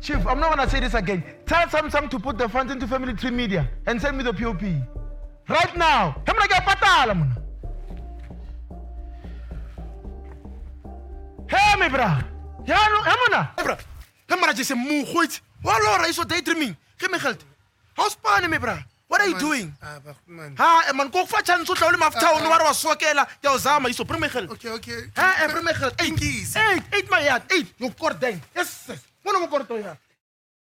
Chief, I'm not gonna say this again. Tell Samsung to put the funds into Family Tree Media and send me the POP. Right now. I'm gonna get patala, man. Hey, me bra. Ja, no, Emma. Bra. Emma, just a move, wait. What Laura is what daydreaming? Give me help. How's Pani, me bra? What are you doing? Ha, man, go for chance to tell him after no one was swakela. Tell Zama, is so primechel. Okay. Ha, primechel. 8 keys. 8 my yard. 8. You got them. Yes. One more to ya.